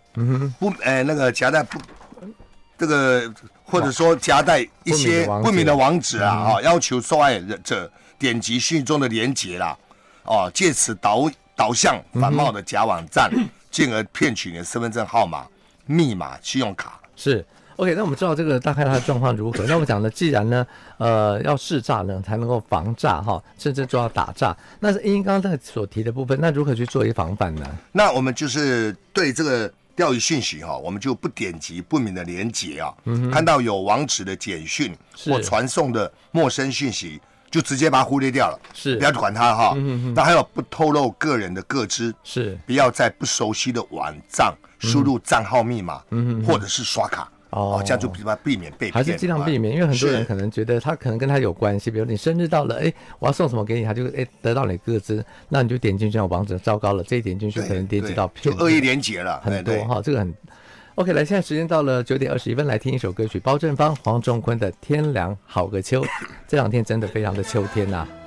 那个夹带不这个或者说夹带一些不明的网址啊，要求受害者点击讯息中的连结啦，借此导向反冒的假网站，进而骗取你的身份证号码、密码、信用卡。 是。OK， 那我们知道这个大概它的状况如何？那我们讲呢，既然呢，要试诈呢才能够防诈哈，甚至做到打诈。那是因刚刚所提的部分，那如何去做一个防范呢？ 那我们就是对这个钓鱼讯息哈，我们就不点击不明的连结啊，看到有网址的简讯或传送的陌生讯息，就直接把它忽略掉了， 是不要管它哈。那还有不透露个人的个资， 是不要在不熟悉的网站输入账号密码，或者是刷卡。这样就避免被骗， 还是尽量避免，因为很多人可能觉得他可能跟他有关系，比如你生日到了，我要送什么给你，他就得到你个资，那你就点进去网址，糟糕了，这一点进去可能点击到骗， 就恶意连结了， 很多哈，这个很 OK。来，现在时间到了9点21分，来听一首歌曲，包正芳、黄仲坤的《天凉好个秋》。这两天真的非常的秋天呐。